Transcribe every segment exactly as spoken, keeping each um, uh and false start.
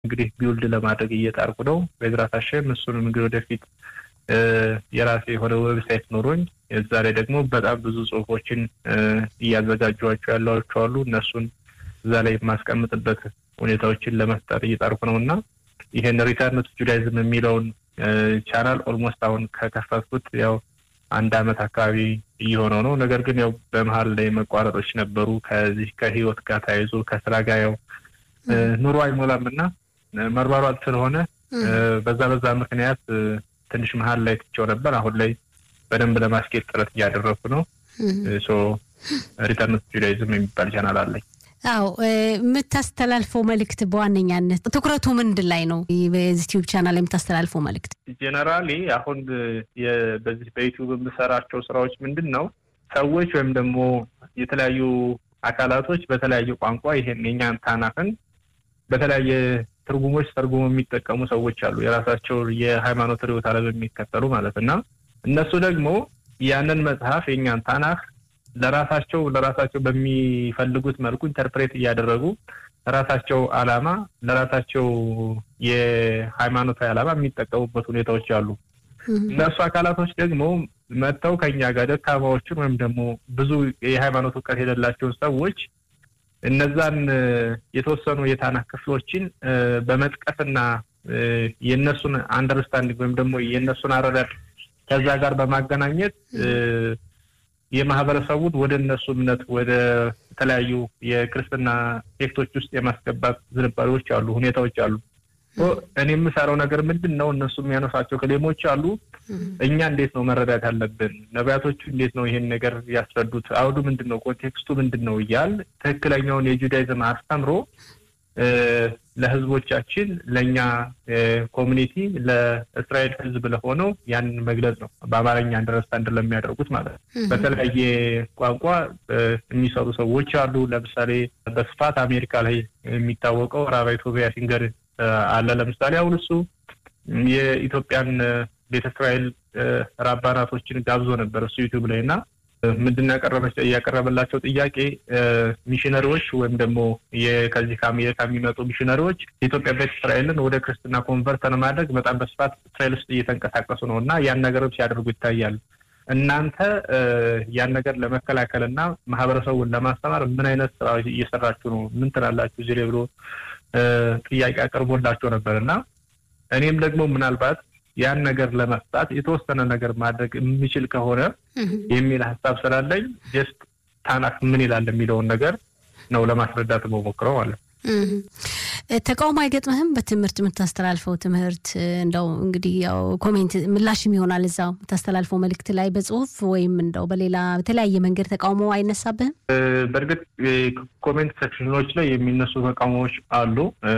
እንግዲህ ቢውልድ ለማድረግ እየጣርኩ ነው በግራታሽም እሱንም እንግዲህ ወደፊት የራሴ የሆነ ዌብሳይት ኖሮኝ እዛ ላይ ደግሞ በጣም ብዙ ጽሁፎችን እያዘጋጇቸው ያላቸው አሉ እነሱን እዛ ላይ ማስቀምጥበት ሁኔታዎችን ለመፍጠር እየጣርኩ ነውና ይሄን ሪተርን ቱ ጁዳይዝም የሚለውን ቻናል ኦልሞስት አሁን ከከፈትኩት ያው አንድ አመት አካባቢ እየሆነው ነው ነገር ግን ያው በመሃል ላይ መቋረጦች ነበሩ ከዚህ ከህይወት ጋር ታይዞ ከስራ ጋር ያው ኑሮ አይሞላምና መርባሯት ስለሆነ በዛ በዛ ምክንያት ትንሽ መሃል ላይ ተጨው ነበር አሁን ላይ በደንብ ለማስኬት ጥረት እያደረኩ ነው ሶ ሪተርን ቱ ጁዳይዝም የሚባል ቻናል አለኝ አው የምታስተላልፈው መልእክት በዋነኛነት ትኩረቱ ምንድን ላይ ነው በዚህ ዩቲዩብ ቻናል ላይ የምታስተላልፈው መልእክት ጀነራሊ አሁን በዚህ በዩቲዩብ የምሰራቸው ስራዎች ምንድነው ሰዎች ወይም ደግሞ የተለያዩ አካላቶች በተለያዩ ቋንቋ ይሄን የኛን ታናፍን በተለያየ ትርጉሞች ተርጉሞ የሚጠቀሙ ሰዎች አሉ የራሳቸው የሃይማኖት ርዕዮተ ዓለም የሚከተሉ ማለትና እነሱ ደግሞ ያንን መጽሐፍ የኛን ታናፍ ለራሳቸው ለራሳቸው በሚፈልጉት መልኩ ኢንተርፕሬት ያደረጉ ለራሳቸው አላማ ለራሳቸው የሃይማኖታዊ አላማ የሚጠቀሙበት ሁኔታዎች አሉ እነሱ አካላቶች ደግሞ መተው ከኛ ጋር ደካማዎችን ወይም ደግሞ ብዙ የሃይማኖት ዕውቀት የሌላቸው ሰዎች እነዛን የተወሰኑ የታናክ ክፍሎችን በመጥቀስና የነሱን አንደርስታንዲንግ ወይም ደግሞ የነሱን አረዳድ ከዛ ጋር በማገናኘት የማህበረሰቡን ወደ እነሱ እምነት ወደ ተለያዩ የክርስትና ሴክቶች ውስጥ የማስገባት ዝርባሪዎች አሉ ሁኔታዎች አሉ እኔም የምሰራው ነገር ምንድነው እነሱ የሚያነሳቸው ክሌሞች አሉ እኛ እንዴት ነው መረዳት ያለብን ነቢያቶቹ እንዴት ነው ይሄን ነገር ያስረዱት አውዱ ምንድነው ኮንቴክስቱ ምንድነው ይያል ተክክለኛውን የጁዳይዝም አስተምሮ ለህዝቦቻችን ለኛ ኮሚኒቲ ለእስራኤል ህዝብ ለሆነው ያን መግለጽ ነው በአማርኛ አንደርስታንድ ለሚያደርጉት ማለት ነው በተለያየ ቋንቋ የሚሰሩ ሰዎች አሉ ለምሳሌ በስፋት አሜሪካ ላይ የሚታወቀው ራባይ ቶቢያ ሲንገር አለ ለምሳሌ አሁን እሱ የኢትዮጵያን ቤተ እስራኤል ራባናቶችን ጋብዞ ነበር እሱ ዩቲዩብ ላይና ምንድነው ያቀረበው ያቀረበላቸው ጥያቄ ሚሽነሪዎች ወይም ደግሞ የከዚህ ከአሜሪካ የሚመጡ ሚሽነሪዎች ኢትዮጵያ ቤተ እስራኤልን ወደ ክርስትና ኮንቨርት ለማድረግ በጣም በስፋት እስራኤል ውስጥ እየተንቀሳቀሱ ነውና ያን ነገሮች ሲያደርጉ ይታያል እናንተ ያን ነገር ለመከላከልና ማህበረሰቡን ለማስተማር ምን አይነት ስራ እየሰራችሁ ነው ምን ትላላችሁ ዚሬ ብሎ ጥያቄ አቀርቦላቸው ነበርና እኔም ደግሞ ምናልባት ያን ነገር ለማስጣት የተወሰነ ነገር ማድረግ የሚችል ከሆነ የሚል ሐሳብ ስላለኝ ጀስት ታናክ ምን ይላል የሚለው ነገር ነው ለማስረዳት ሞክረው ማለት ተቃውሞ አይገጥምህም በትምህርት የምታስተላልፈው ትምህርት እንደው እንግዲህ ያው ኮሜንት ምላሽም ይሆናል እዛው ተስተላልፈው መልእክት ላይ በጽሁፍ ወይም እንደው በሌላ በተለያየ መንገድ ተቃውሞ አይነሳብህም በርግጥ ኮሜንት ሴክሽኖች ላይ የሚነሱ ተቃውሞዎች አሉ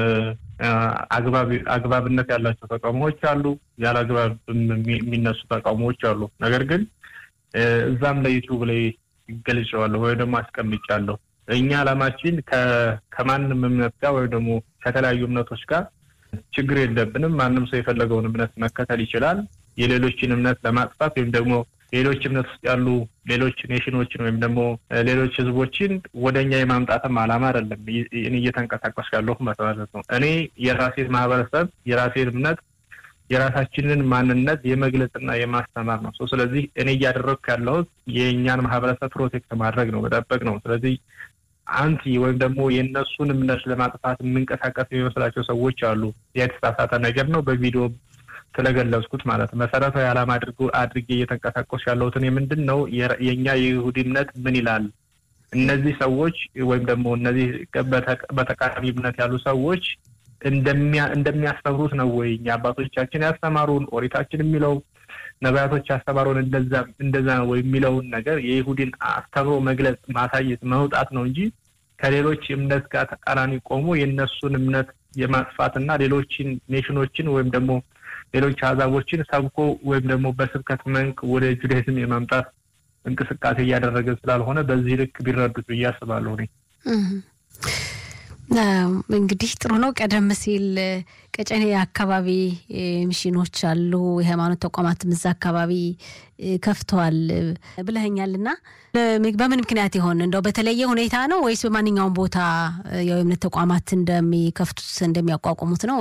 አግባብ አግባብነት ያላቸው ተቃውሞዎች አሉ ያለ አግባብ የሚነሱ ተቃውሞዎች አሉ ነገር ግን እዛም ላይ ዩቲዩብ ላይ ይገልጻዋል ወይ ደግሞ አስቀምጫለሁ እኛ አላማችን ከማንም እምነት ጋር ወይ ደግሞ ከተለያዩ እምነቶች ጋር ችግር የለብንም ማንንም ሰው የፈለገውን እምነት መከተል ይችላል የሌሎችን እምነት ለማጥፋት ወይም ደግሞ ሌሎች እምነት ውስጥ ያሉ ሌሎች ኔሽኖችን ወይም ደግሞ ሌሎች ህዝቦችን ወደኛ የማምጣትም አላማ አይደለም እኔ እየተንቀሳቀስኩ ያለሁ ማለት ነው እኔ የራሴን ማህበረሰብ የራሴን እምነት የራሳችንን ማንነት የመግለጽና የማስተማር ነው ስለዚህ እኔ እያደረኩ ያለው የኛን ማህበረሰብ ፕሮቴክት ማድረግ ነው መጠበቅ ነው ስለዚህ አንቲ ወይም ደግሞ የነሱን እምነት ለማጥፋት የምንቀሳቀስ የሚመስላቸው ሰዎች አሉ የተሳሳተ ነገር ነው በቪዲዮ ስለገለጽኩት ማለት መሰረታዊ ዓላማ አድርጎ አድርጌ እየተንቀሳቀስኩ ያለሁት እኔ ምንድነው የኛ የይሁዲ እምነት ምን ይላል እነዚህ ሰዎች ወይም ደግሞ እነዚህ በተቃራኒ እምነት ያሉ ሰዎች እንደሚያ እንደሚያስተምሩት ነው ወይ አባቶቻችን ያስተማሩን ኦሪታችን የሚለው ነቢያቶች ያስተማሩን እንደዛ እንደዛ ነው ወይ የሚለው ነገር የይሁዲን አስተምሮ መግለጽ ማሳየት መውጣት ነው እንጂ ከሌሎች እምነት ጋር ተቃራኒ ቆሞ የነሱን እምነት የማጥፋትና ሌሎችን ኔሽኖችን ወይም ደግሞ ሌሎች አዛቦችን ሰብኮ ወይም ደግሞ በስብከት መንክ ወደ ጁዳይዝም የማምጣት እንቅስቃሴ እያደረገ ስላልሆነ በዚህ ልክ ቢረዱት ያስባሉ ነው እንግዲህ ጥሩ ነው ቀደም ሲል ቀጨኔ አካባቢ ሚሽኖች አሉ የሃይማኖት ተቋማት ምዛ አካባቢ ከፍተዋል ብለኛልና በምን ምክንያት ይሆን እንደው በተለየ ሁኔታ ነው ወይስ በማንኛውም ቦታ የእምነት ተቋማት እንደሚከፍቱት እንደሚያቋቁሙት ነው